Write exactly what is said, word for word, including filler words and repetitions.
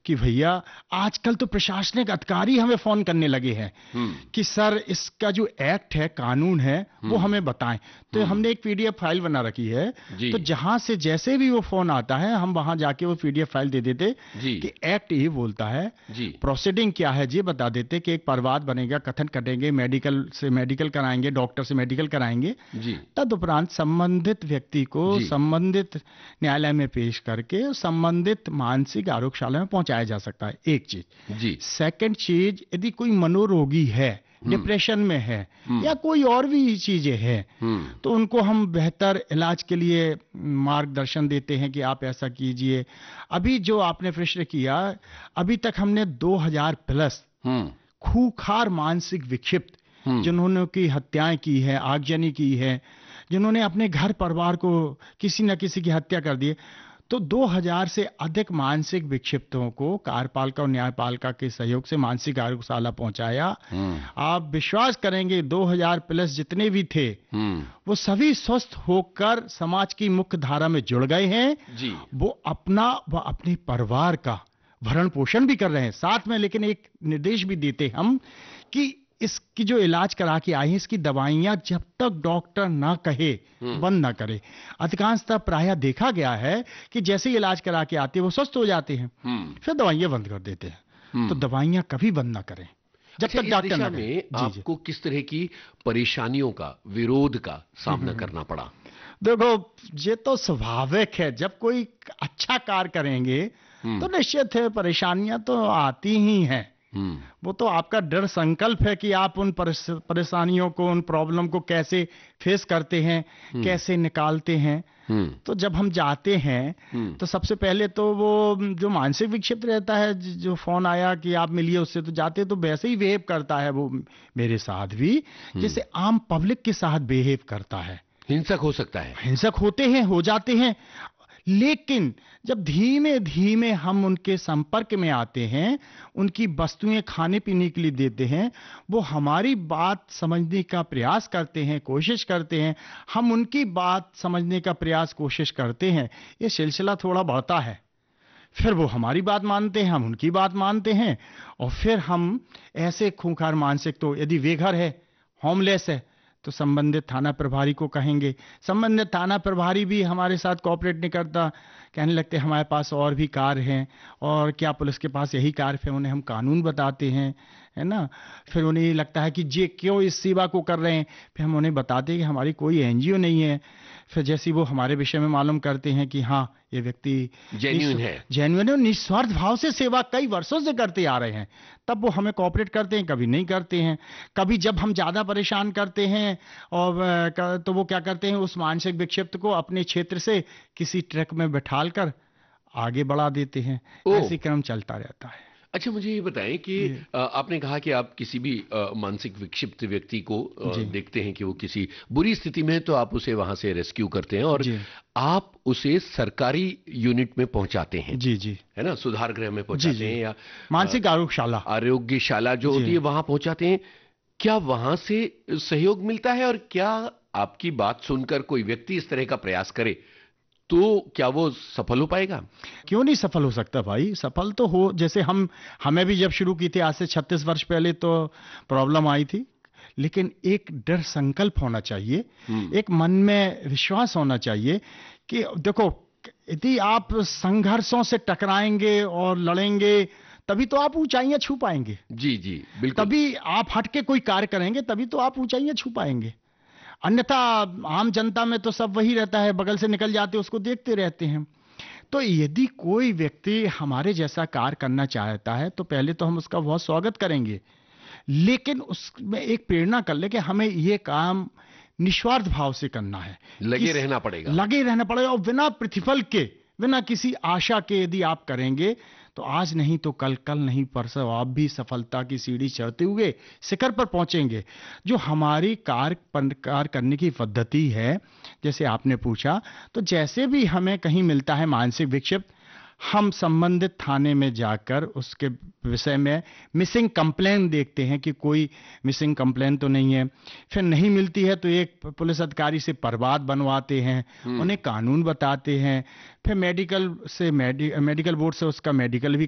कि भैया आजकल तो प्रशासनिक अधिकारी हमें फोन करने लगे हैं कि सर इसका जो एक्ट है, कानून है, वो हमें बताएं। तो हमने एक पीडीएफ फाइल बना रखी है, तो जहां से जैसे भी वो फोन आता है हम वहां जाके वो पीडीएफ फाइल दे देते कि एक्ट ये बोलता है, प्रोसीडिंग क्या है ये बता देते कि एक परिवाद बनेगा, कथन कटेंगे, मेडिकल से मेडिकल कराएंगे, डॉक्टर से मेडिकल कराएंगे, तदुपरांत संबंधित व्यक्ति को संबंधित न्यायालय में पेश करके संबंधित मानसिक आरोग्यशाला में पहुंचाया जा सकता है। एक चीज जी। सेकंड चीज, यदि कोई मनोरोगी है, डिप्रेशन में है या कोई और भी चीजें हैं, तो उनको हम बेहतर इलाज के लिए मार्गदर्शन देते हैं कि आप ऐसा कीजिए। अभी जो आपने प्रश्न किया, अभी तक हमने दो हज़ार प्लस खूंखार मानसिक विक्षिप्त जिन्होंने की हत्याएं की है, आगजनी की है, जिन्होंने अपने घर परिवार को किसी न किसी की हत्या कर दी, तो दो हज़ार से अधिक मानसिक विक्षिप्तों को कार्यपालिका और न्यायपालिका के सहयोग से मानसिक आरोग्यशाला पहुंचाया। आप विश्वास करेंगे दो हज़ार प्लस जितने भी थे वो सभी स्वस्थ होकर समाज की मुख्य धारा में जुड़ गए हैं जी। वो अपना व अपने परिवार का भरण पोषण भी कर रहे हैं साथ में। लेकिन एक निर्देश भी देते हम कि इसकी जो इलाज करा के आई है, इसकी दवाइयां जब तक डॉक्टर ना कहे बंद ना करे। अधिकांशतः प्रायः देखा गया है कि जैसे ही इलाज करा के आते हैं वो स्वस्थ हो जाते हैं, फिर दवाइयां बंद कर देते हैं। तो दवाइयां कभी बंद ना करें जब अच्छा, तक डॉक्टर ना कहे। में आपको किस तरह की परेशानियों का, विरोध का सामना करना पड़ा? देखो, ये तो स्वाभाविक है, जब कोई अच्छा कार्य करेंगे तो निश्चित है परेशानियां तो आती ही हैं। वो तो आपका दृढ़ संकल्प है कि आप उन परेशानियों को, उन प्रॉब्लम को कैसे फेस करते हैं, कैसे निकालते हैं। तो जब हम जाते हैं तो सबसे पहले तो वो जो मानसिक विक्षिप्त रहता है, जो फोन आया कि आप मिलिए उससे, तो जाते तो वैसे ही बिहेव करता है वो मेरे साथ भी जैसे आम पब्लिक के साथ बिहेव करता है। हिंसक हो सकता है, हिंसक होते हैं, हो जाते हैं। लेकिन जब धीमे धीमे हम उनके संपर्क में आते हैं, उनकी वस्तुएं खाने पीने के लिए देते हैं, वो हमारी बात समझने का प्रयास करते हैं, कोशिश करते हैं, हम उनकी बात समझने का प्रयास कोशिश करते हैं, ये सिलसिला थोड़ा बढ़ता है। फिर वो हमारी बात मानते हैं, हम उनकी बात मानते हैं, और फिर हम ऐसे खूंखार मानसिक, तो यदि बेघर है, होमलेस है, तो संबंधित थाना प्रभारी को कहेंगे। संबंधित थाना प्रभारी भी हमारे साथ कोऑपरेट नहीं करता, कहने लगते हमारे पास और भी कार्य हैं, और क्या पुलिस के पास यही कार्य है? उन्हें हम कानून बताते हैं, है ना। फिर उन्हें ये लगता है कि जे क्यों इस सेवा को कर रहे हैं, फिर हम उन्हें बताते हैं कि हमारी कोई एनजीओ नहीं है। फिर जैसे वो हमारे विषय में मालूम करते हैं कि हाँ ये व्यक्ति जेन्युइन है, जेन्युइन है, निस्वार्थ भाव से सेवा कई वर्षों से करते आ रहे हैं, तब वो हमें कोऑपरेट करते हैं, कभी नहीं करते हैं। कभी जब हम ज्यादा परेशान करते हैं और तो वो क्या करते हैं, उस मानसिक विक्षिप्त को अपने क्षेत्र से किसी ट्रक में बैठाल कर आगे बढ़ा देते हैं। ऐसी क्रम चलता रहता है। अच्छा, मुझे ये बताएं कि आपने कहा कि आप किसी भी मानसिक विक्षिप्त व्यक्ति को देखते हैं कि वो किसी बुरी स्थिति में है, तो आप उसे वहां से रेस्क्यू करते हैं और आप उसे सरकारी यूनिट में पहुंचाते हैं। जी जी, है ना, सुधार गृह में पहुंचाते हैं या मानसिक आरोग्यशाला आरोग्यशाला जो होती है वहां पहुंचाते हैं। क्या वहां से सहयोग मिलता है, और क्या आपकी बात सुनकर कोई व्यक्ति इस तरह का प्रयास करे तो क्या वो सफल हो पाएगा? क्यों नहीं सफल हो सकता भाई, सफल तो हो। जैसे हम हमें भी जब शुरू की थी आज से छत्तीस वर्ष पहले तो प्रॉब्लम आई थी, लेकिन एक दृढ़ संकल्प होना चाहिए, एक मन में विश्वास होना चाहिए कि देखो, यदि आप संघर्षों से टकराएंगे और लड़ेंगे तभी तो आप ऊंचाइयां छू पाएंगे। जी जी बिल्कुल। तभी आप हटके कोई कार्य करेंगे, तभी तो आप ऊंचाइयां छू पाएंगे। अन्यथा आम जनता में तो सब वही रहता है, बगल से निकल जाते उसको देखते रहते हैं। तो यदि कोई व्यक्ति हमारे जैसा कार्य करना चाहता है तो पहले तो हम उसका बहुत स्वागत करेंगे, लेकिन उसमें एक प्रेरणा कर ले कि हमें ये काम निस्वार्थ भाव से करना है, लगे रहना पड़ेगा, लगे रहना पड़ेगा और बिना प्रतिफल के, बिना किसी आशा के यदि आप करेंगे तो आज नहीं तो कल, कल नहीं परसों आप भी सफलता की सीढ़ी चढ़ते हुए शिखर पर पहुंचेंगे। जो हमारी कार्य कार्य करने की पद्धति है, जैसे आपने पूछा, तो जैसे भी हमें कहीं मिलता है मानसिक विक्षिप्त, हम संबंधित थाने में जाकर उसके विषय में मिसिंग कंप्लेंट देखते हैं कि कोई मिसिंग कंप्लेंट तो नहीं है। फिर नहीं मिलती है तो एक पुलिस अधिकारी से परिवाद बनवाते हैं, उन्हें कानून बताते हैं। फिर मेडिकल से मेडि, मेडिकल बोर्ड से उसका मेडिकल भी